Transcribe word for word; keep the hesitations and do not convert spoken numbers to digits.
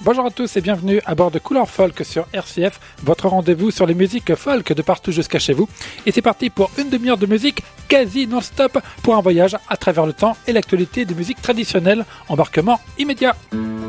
Bonjour à tous et bienvenue à bord de Couleur Folk sur R C F, votre rendez-vous sur les musiques folk de partout jusqu'à chez vous. Et c'est parti pour une demi-heure de musique quasi non-stop pour un voyage à travers le temps et l'actualité des musiques traditionnelles. Embarquement immédiat.